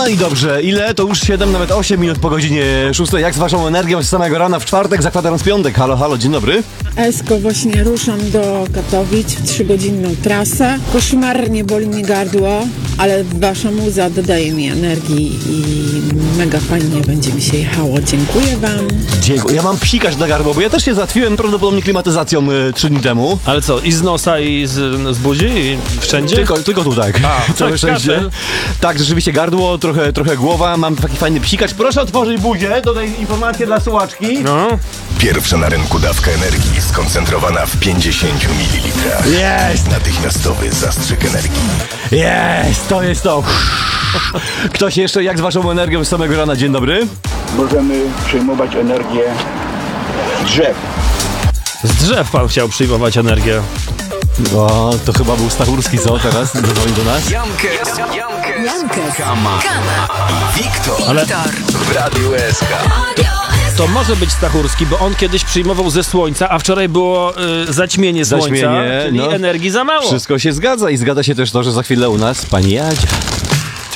No i dobrze, ile? To już 7, nawet 8 minut po godzinie 6. Jak z waszą energią z samego rana w czwartek, za kwadrans piątek? Halo, halo, dzień dobry. Esko, właśnie ruszam do Katowic w 3-godzinną trasę. Koszmarnie boli mnie gardło, ale wasza muza dodaje mi energii i mega fajnie będzie mi się jechało. Dziękuję wam. Dziękuję. Ja mam psikać na gardło, bo ja też się załatwiłem prawdopodobnie klimatyzacją 3 dni temu. Ale co, i z nosa, i z buzi, i wszędzie? Tylko tu tak. Całe tak, szczęście. kaszel. Tak, rzeczywiście gardło, trochę głowa, mam taki fajny psikacz. Proszę otworzyć buzię, dodaj informacje dla słuchaczki. No. Pierwsza na rynku dawka energii skoncentrowana w 50 ml. Jest! Natychmiastowy zastrzyk energii. Jest, to jest to. Ktoś jeszcze, jak z waszą energią z samego rana? Dzień dobry. Możemy przejmować energię z drzew. Z drzew pan chciał przyjmować energię. O, to chyba był Stachurski, co teraz? Dzwoni do nas. Jankes, Kama i Wiktor. Ale W Radiu SK. to może być Stachurski, bo on kiedyś przyjmował ze słońca, a wczoraj było zaćmienie słońca, Zaćmienie, czyli no. energii za mało. Wszystko się zgadza i zgadza się też to, że za chwilę u nas pani Jadzia.